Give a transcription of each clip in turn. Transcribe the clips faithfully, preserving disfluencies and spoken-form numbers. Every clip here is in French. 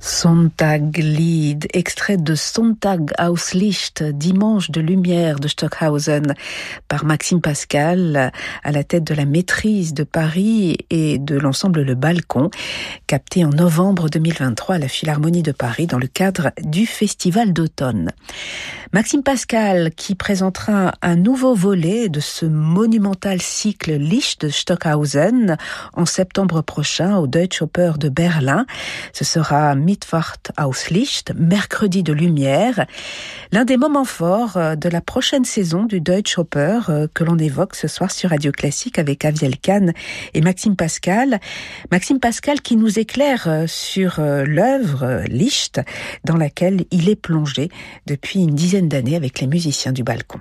Sonntaglied, extrait de Sonntag aus Licht, Dimanche de lumière de Stockhausen, par Maxime Pascal, à la tête de la maîtrise de Paris et de l'ensemble Le Balcon, capté en novembre deux mille vingt-trois à la Philharmonie de Paris dans le cadre du Festival d'automne. Maxime Pascal qui présentera un nouveau volet de ce monumental cycle Licht de Stockhausen en septembre prochain au Deutsche Oper de Berlin. Ce sera Mittwoch aus Licht, mercredi de lumière, l'un des moments forts de la prochaine saison du Deutsche Oper que l'on évoque ce soir sur Radio Classique avec Aviel Kahn et Maxime Pascal. Maxime Pascal qui nous éclaire sur l'œuvre Licht dans laquelle il est plongé depuis une dizaine d'années avec les musiciens du Balcon.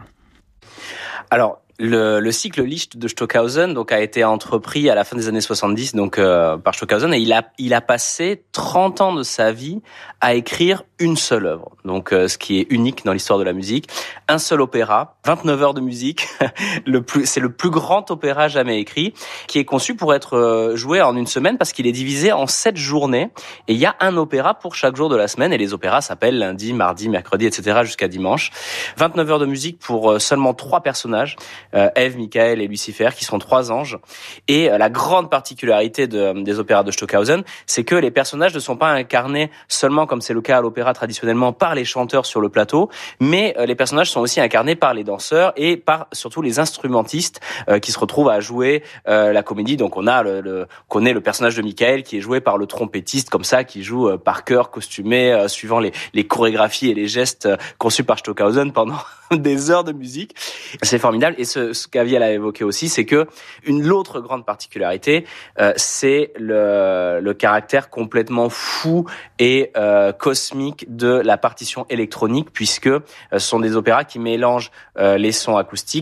Alors, Le, le cycle Licht de Stockhausen donc a été entrepris à la fin des années soixante-dix donc euh, par Stockhausen et il a il a passé trente ans de sa vie à écrire une seule œuvre. Donc euh, ce qui est unique dans l'histoire de la musique, un seul opéra, vingt-neuf heures de musique, le plus c'est le plus grand opéra jamais écrit qui est conçu pour être euh, joué en une semaine parce qu'il est divisé en sept journées et il y a un opéra pour chaque jour de la semaine et les opéras s'appellent lundi, mardi, mercredi et cetera jusqu'à dimanche. vingt-neuf heures de musique pour euh, seulement trois personnages. Euh, Ève, Michael et Lucifer, qui sont trois anges. Et euh, la grande particularité de, des opéras de Stockhausen, c'est que les personnages ne sont pas incarnés seulement, comme c'est le cas à l'opéra traditionnellement, par les chanteurs sur le plateau, mais euh, les personnages sont aussi incarnés par les danseurs et par surtout les instrumentistes euh, qui se retrouvent à jouer euh, la comédie. Donc on a le, le connaît le personnage de Michael qui est joué par le trompettiste comme ça, qui joue euh, par cœur, costumé, euh, suivant les, les chorégraphies et les gestes euh, conçus par Stockhausen pendant des heures de musique. C'est formidable. Et ce, ce qu'Aviel a évoqué aussi, c'est que une l'autre grande particularité, euh, c'est le, le caractère complètement fou et euh, cosmique de la partition électronique, puisque euh, ce sont des opéras qui mélangent euh, les sons acoustiques